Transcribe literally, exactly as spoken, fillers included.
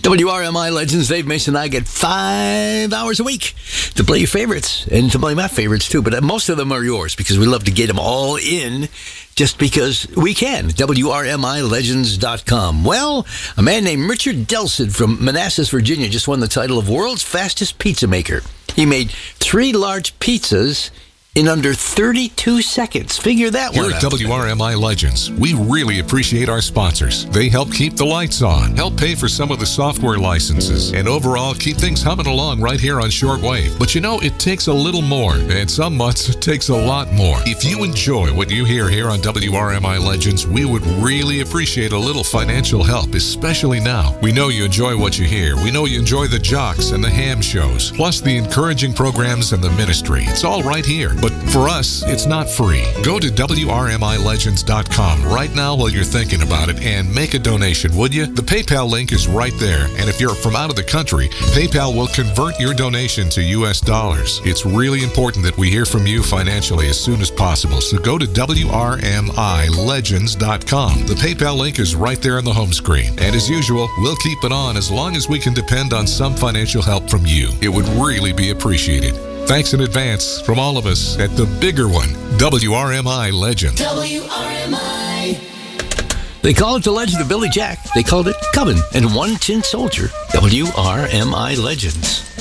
W R M I Legends, Dave Mason and I get five hours a week to play your favorites and to play my favorites too. But most of them are yours because we love to get them all in just because we can. W R M I Legends dot com. Well, a man named Richard Delsid from Manassas, Virginia just won the title of World's Fastest Pizza Maker. He made three large pizzas in under thirty-two seconds. Figure that Here one at out. W R M I Legends, we really appreciate our sponsors. They help keep the lights on, help pay for some of the software licenses, and overall keep things humming along right here on shortwave. But you know, it takes a little more, and some months it takes a lot more. If you enjoy what you hear here on W R M I Legends, we would really appreciate a little financial help, especially now. We know you enjoy what you hear. We know you enjoy the jocks and the ham shows, plus the encouraging programs and the ministry. It's all right here. But for us, it's not free. Go to W R M I Legends dot com right now while you're thinking about it and make a donation, would you? The PayPal link is right there. And if you're from out of the country, PayPal will convert your donation to U S dollars. It's really important that we hear from you financially as soon as possible. So go to W R M I Legends dot com. The PayPal link is right there on the home screen. And as usual, we'll keep it on as long as we can depend on some financial help from you. It would really be appreciated. Thanks in advance from all of us at the bigger one, W R M I Legends. W R M I. They call it the Legend of Billy Jack. They called it Coven and One Tin Soldier. W R M I Legends.